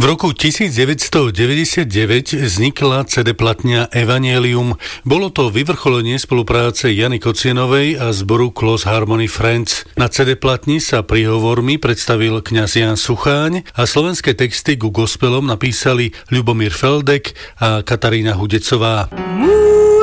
V roku 1999 vznikla CD platňa Evangelium. Bolo to vyvrcholenie spolupráce Jany Kocienovej a zboru Close Harmony Friends. Na CD platni sa príhovormi predstavil kňaz Ján Sucháň a slovenské texty ku gospelom napísali Ľubomír Feldek a Katarína Hudecová.